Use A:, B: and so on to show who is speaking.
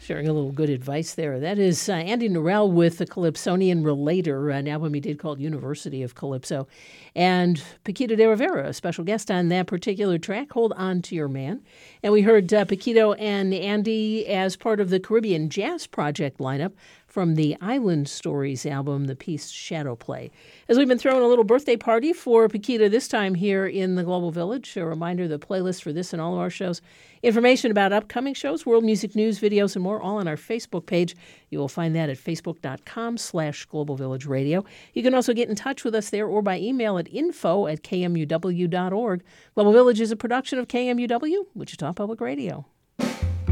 A: Sharing a little good advice there. That is Andy Narell with the Calypsonian Relator, an album he did called University of Calypso. And Paquito de Rivera, a special guest on that particular track, Hold On to Your Man. And we heard Paquito and Andy as part of the Caribbean Jazz Project lineup from the Island Stories album, the piece Shadow Play. As we've been throwing a little birthday party for Paquito this time here in the Global Village, a reminder, the playlist for this and all of our shows, information about upcoming shows, world music news, videos, and more, all on our Facebook page. You will find that at facebook.com/Global Village Radio. You can also get in touch with us there or by email at info@kmuw.org. Global Village is a production of KMUW, Wichita Public Radio.